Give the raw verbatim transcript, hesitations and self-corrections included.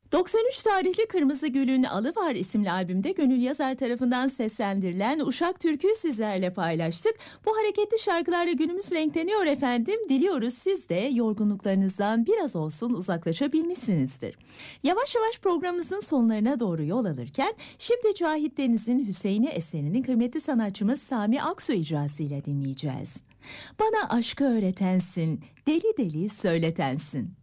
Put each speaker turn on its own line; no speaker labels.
doksan üç tarihli Kırmızı Gül'ün Alıvar isimli albümde Gönül Yazar tarafından seslendirilen Uşak Türkü'yü sizlerle paylaştık. Bu hareketli şarkılarla günümüz renkleniyor efendim. Diliyoruz siz de yorgunluklarınızdan biraz olsun uzaklaşabilmişsinizdir. Yavaş yavaş programımızın sonlarına doğru yol alırken şimdi Cahit Deniz'in Hüseyin'i eserinin kıymetli sanatçımız Sami Aksu icrasıyla dinleyeceğiz. Bana aşkı öğretensin, deli deli söyletensin.